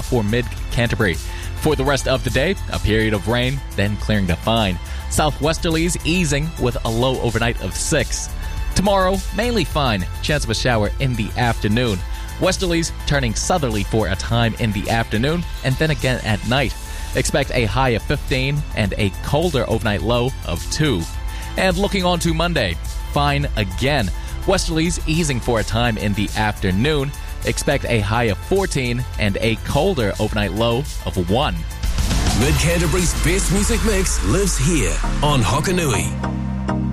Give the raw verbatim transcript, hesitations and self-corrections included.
for mid-Canterbury. For the rest of the day, a period of rain, then clearing to fine. Southwesterlies easing with a low overnight of six. Tomorrow, mainly fine, chance of a shower in the afternoon. Westerlies turning southerly for a time in the afternoon and then again at night. Expect a high of fifteen and a colder overnight low of two. And looking on to Monday, fine again. Westerlies easing for a time in the afternoon. Expect a high of fourteen and a colder overnight low of one. Mid-Canterbury's best music mix lives here on Hokanui.